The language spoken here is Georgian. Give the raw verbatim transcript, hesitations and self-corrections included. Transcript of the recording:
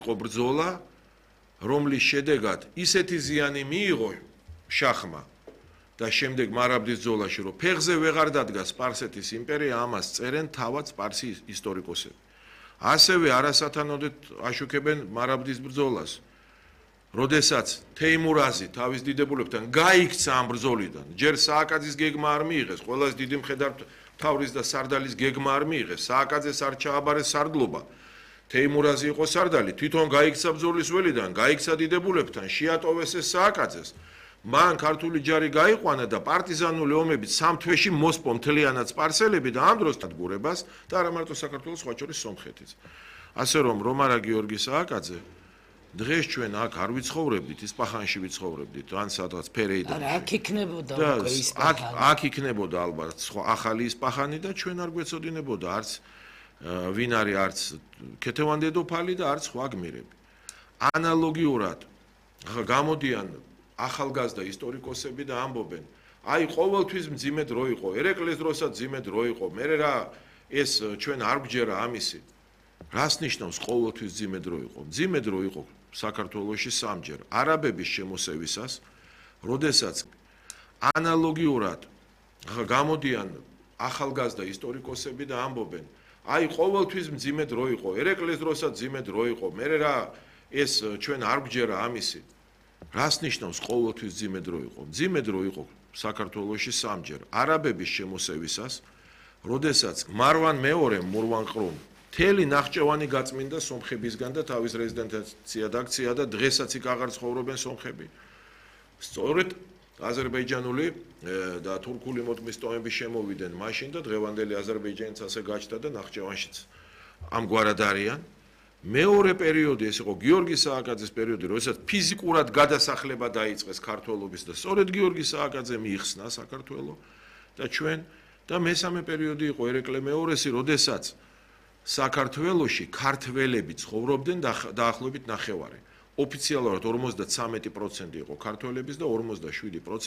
იყო ბრძოლა, რომლის შედეგად ისეთი ზიანი მიიღო შახმა და შემდეგ მარაბდის ბრძოლაში, რომ ფეხზე ვეღარ დადგა სპარსეთის იმპერია, ამას წერენ თავად სპარსის ისტორიკოსები. ასევე არასათანადოდ აშუქებენ მარაბდის ბრძოლას. როდესაც თეიმურაზი თავის დიდებულებთან გაიქცა ამ ბრძოლიდან, ჯერ სააკაძის გეგმა არ მიიღეს, ყველას დიდი მხედართმთავრის და სარდალის გეგმა არ მიიღეს, სააკაძეს არ ჩააბარეს სარდლობა. თეიმურაზი იყო სარდალი, თვითონ გაიქცა ბრძოლის ველიდან, გაიქცა დიდებულებთან, შეატოვეს ეს სააკაძეს. მან ქართული ჯარი გაიყვანა და პარტიზანული ომებით სამ თვეში მოსპო მთლიანად სპარსელები და ამ დროს დადგურებას და არა მარტო საქართველოს, სხვა შორის სომხეთიც. ასე რომ რომარა გიორგი სააკაძე დღეს ჩვენ აქ არ ვიცხოვრებდით, ისპაჰანში ვიცხოვრებდით, ან სადღაც ფერეიდანში. არა, აქ იქნებოდა უკვე ისპაჰანი. აქ იქნებოდა ალბათ სხვა ახალი ისპაჰანი და ჩვენ არ გვეცოდინებოდა არც ვინ არის არც ქეთევან დედოფალი და არც სხვა გმირები. ანალოგიურად გამოდიან ახალგაზრდა ისტორიკოსები და ამბობენ, აი ყოველთვის მძიმე დრო იყო, ერეკლეს დროსაც მძიმე დრო იყო, მე რა ეს ჩვენ არ გვჯერა ამისი. რას ნიშნავს ყოველთვის მძიმე დრო იყო? მძიმე დრო იყო საქართველოში სამჯერ არაბების შემოსევისას, როდესაც ანალოგიურად გამოდიან ახალგაზრდა ისტორიკოსები და ამბობენ, აი ყოველთვის მძიმე დრო იყო, ერეკლეს დროსაც მძიმე დრო იყო, მე რა ეს ჩვენ არ გვჯერა ამისი. რას ნიშნავს ყოველთვის მძიმე დრო იყო? მძიმე დრო იყო საქართველოში სამჯერ არაბების შემოსევისას, როდესაც მარვან მეორემ მურვან ყრუმ მთელი ნახჭევანი გაწმინდა სომხებისგან და თავის რეზიდენცია დაქცია და დღესაც იქ აღარ ცხოვრობენ სომხები. სწორედ აზერბაიჯანული და თურქული მოდმის ტომები შემოვიდნენ მაშინ და დღევანდელი აზერბაიჯანიც ასე გაჩნდა და ნახჭევანშიც ამგვარად არიან. მეორე პერიოდი ეს იყო გიორგი სააკაძის პერიოდი, როდესაც ფიზიკურად გადასახლება დაიწყეს ქართველობის და სწორედ გიორგი სააკაძე მიიხსნა საქართველო და ჩვენ და მესამე პერიოდი იყო ერეკლე მეორესი, როდესაც საქართველოში ქართველები ცხოვრობდნენ დაახლოებით ნახევარი. ოფიციალურად ორმოცდათვრამეტი პროცენტი იყო ქართველების და ორმოცდაშვიდი პროცენტი